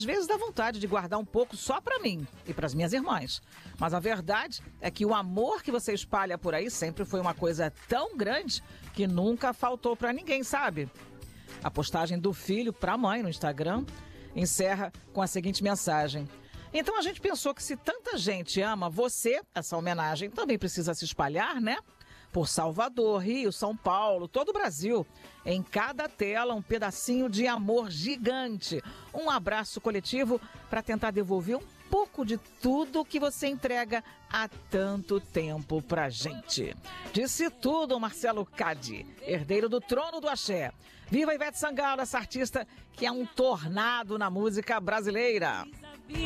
Às vezes dá vontade de guardar um pouco só pra mim e pras minhas irmãs. Mas a verdade é que o amor que você espalha por aí sempre foi uma coisa tão grande que nunca faltou pra ninguém, sabe? A postagem do filho pra mãe no Instagram encerra com a seguinte mensagem: então a gente pensou que se tanta gente ama você, essa homenagem também precisa se espalhar, né? Por Salvador, Rio, São Paulo, todo o Brasil. Em cada tela, um pedacinho de amor gigante. Um abraço coletivo para tentar devolver um pouco de tudo que você entrega há tanto tempo pra gente. Disse tudo Marcelo Cadi, herdeiro do trono do axé. Viva Ivete Sangalo, essa artista que é um tornado na música brasileira.